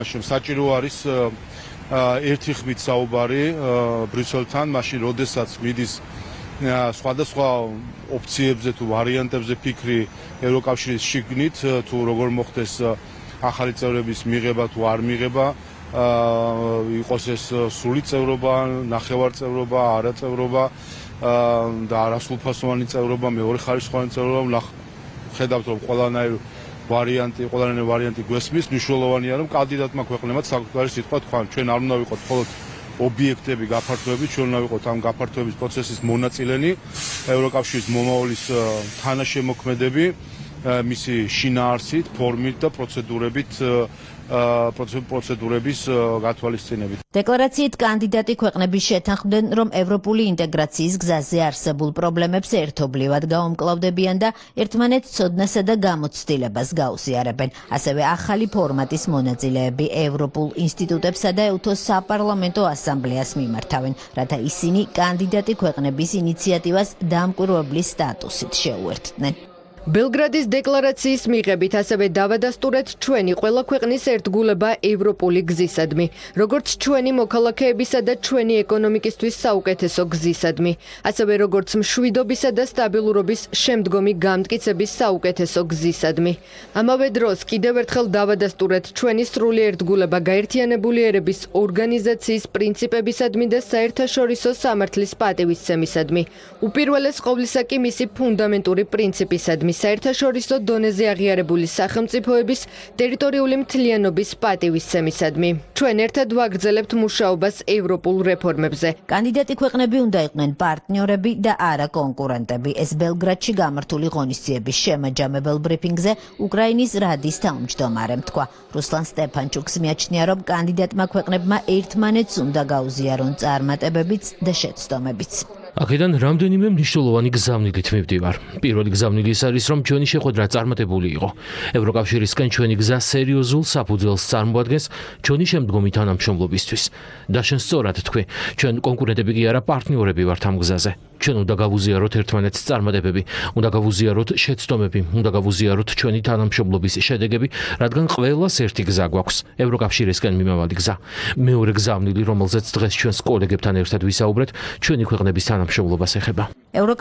საჭირო არის ერთი ხმით საუბარი ბრიუსელთან, მაშინ როდესაც მიდის სხვადასხვა ოპციებზე თუ ვარიანტებზე ფიქრი ევროკავშირის შიგნით, თუ როგორ მოხდეს ახალი წევრების მიღება თუ არ მიღება, იყოს ეს სრული წევრობა, ნახევარწევრობა, არაწევრობა და არასრულფასოვანი წევრობა, მეორეხარისხოვანი წევრობა, ხედავთ რომ ყველანაირი ვარიანტი გვესმის, მნიშვნელოვანია რომ კანდიდატმა ქვეყნებმა საკუთარი სიტყვა თქვან. ჩვენ არ უნდა ვიყოთ მხოლოდ ობიექტები გაფართოებით, ჩვენ უნდა ვიყოთ ამ გაფართოების პროცესის მონაწილენი, ევროკავშირის მომავლის თანაშემოქმედები, მისი შინაარსით, ფორმით და პროცედურების გათვალისწინებით. დეკლარაციით კანდიდატი ქვეყნები შეთანხმდნენ, რომ ევროპული ინტეგრაციის გზაზე არსებულ პრობლემებს ერთობლივად გაუმკლავდებიან და ერთმანეთს ცოდნასა და გამოცდილებას გაუსიარებენ. ასევე ახალი ფორმატის მონაწილეები ევროპულ ინსტიტუტებსა და EUTO საპარლამენტო ასამბლეას მიმართავენ, რათა ისინი კანდიდატი ქვეყნების ინიციატივას დამკვირვებლის სტატუსით შეუერთდნენ. ბელგრადის დეკლარაციის მიღებით ასევე დავადასტურეთ ჩვენი ყველა ქვეყნის ერთგულება ევროპული გზისადმი, როგორც ჩვენი მოქალაქეებისა და ჩვენი ეკონომიკისთვის საუკეთესო გზისადმი, ასევე როგორც მშვიდობისა და სტაბილურობის შემდგომი გამტკიცების საუკეთესო გზისადმი. ამავე დროს კიდევ ერთხელ დავადასტურეთ ჩვენი სრული ერთგულება გაერთიანებული ერების ორგანიზაციის პრინციპებისადმი და საერთაშორისო სამართლის პატივისცემისადმი. უპირველეს ყოვლისა კი მისი ფუნდამენტური პრინციპისადმი. საერთაშორისო დონეზე აღიარებული სახელმწიფოების ტერიტორიული მთლიანობის პატივისცემისადმი. ჩვენ ერთად ვაგრძელებთ მუშაობას ევროპულ რეფორმებზე. კანდიდატი ქვეყნები უნდა იყვნენ პარტნიორები და არა კონკურენტები. ეს ბელგრადში გამართული ღონისძიების შემაჯამებელ ბრიფინგზე უკრაინის რადის თავმჯდომარემ თქვა. რუსლან სტეფანჩუკს მიაჩნია, რომ კანდიდატმა ქვეყნებმა ერთმანეთს უნდა გაუზიარონ წარმატებებიც და შეცდომებიც. აქედან რამდენიმე მნიშვნელოვანი გზავნილით მივდივარ. პირველი გზავნილი ის არის, რომ ჩვენი შეხვედრა წარმატებული იყო. ევროკავშირისგან ჩვენი გზა სერიოზულ საფუძველს წარმოადგენს ჩვენი შემდგომი თანამშრომლობისთვის. და შენ სწორად თქვი, ჩვენ კონკურენტები კი არა პარტნიორები ვართ ამ გზაზე. ჩვენ უნდა გავუზიაროთ ერთმანეთს წარმატებები, უნდა გავუზიაროთ შეცდომები, უნდა გავუზიაროთ ჩვენი თანამშრომლობის შედეგები, რადგან ყველას ერთი გზა გვაქვს, ევროკავშირისგან მიმავალი გზა. მეორე გზავნილი, რომელზეც დღეს ჩვენს კოლეგებთან ერთად ვისაუბრეთ, ჩვენი ქვეყნების თანამშრომლობას ეხება.